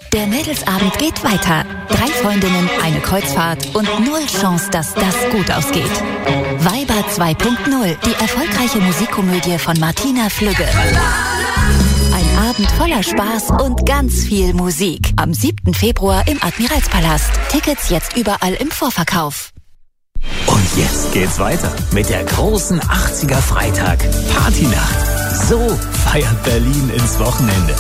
Der Mädelsabend geht weiter. 3 Freundinnen, eine Kreuzfahrt und 0 Chance, dass das gut ausgeht. Weiber 2.0, die erfolgreiche Musikkomödie von Martina Flügge. Ein Abend voller Spaß und ganz viel Musik. Am 7. Februar im Admiralspalast. Tickets jetzt überall im Vorverkauf. Und jetzt geht's weiter mit der großen 80er Freitag Partynacht. So feiert Berlin ins Wochenende.